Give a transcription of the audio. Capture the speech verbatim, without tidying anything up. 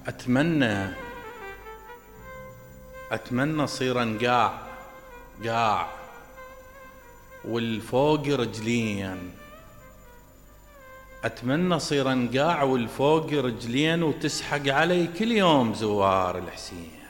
أتمنى أتمنى صير انقاع قاع والفوق رجلين. أتمنى صير انقاع والفوق رجلين، وتسحق علي كل يوم زوار الحسين.